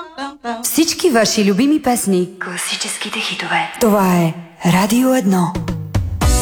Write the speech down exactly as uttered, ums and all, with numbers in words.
Всички ваши любими песни. Класическите хитове. Това е Радио едно.